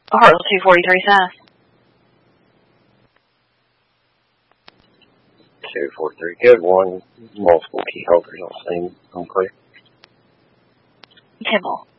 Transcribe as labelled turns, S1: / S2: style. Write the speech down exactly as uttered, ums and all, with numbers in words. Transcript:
S1: Hartle two forty-three south.
S2: two forty-three, good one. Multiple key holders on scene. I'm clear.
S1: Kimball.